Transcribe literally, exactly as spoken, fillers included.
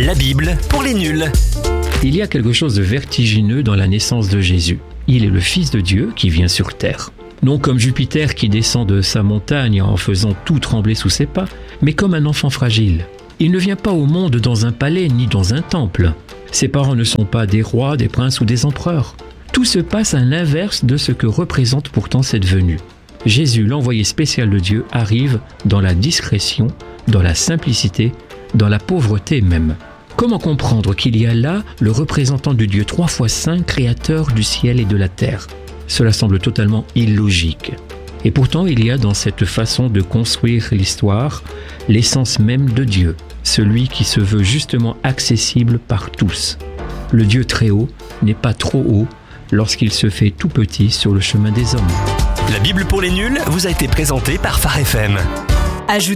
La Bible pour les nuls. Il y a quelque chose de vertigineux dans la naissance de Jésus. Il est le Fils de Dieu qui vient sur terre. Non comme Jupiter qui descend de sa montagne en faisant tout trembler sous ses pas, mais comme un enfant fragile. Il ne vient pas au monde dans un palais ni dans un temple. Ses parents ne sont pas des rois, des princes ou des empereurs. Tout se passe à l'inverse de ce que représente pourtant cette venue. Jésus, l'envoyé spécial de Dieu, arrive dans la discrétion, dans la simplicité, dans la pauvreté même. Comment comprendre qu'il y a là le représentant de Dieu trois fois saint, créateur du ciel et de la terre? Cela semble totalement illogique. Et pourtant, il y a dans cette façon de construire l'histoire l'essence même de Dieu, celui qui se veut justement accessible par tous. Le Dieu très haut n'est pas trop haut lorsqu'il se fait tout petit sur le chemin des hommes. La Bible pour les nuls vous a été présentée par Phare F M. Ajoutez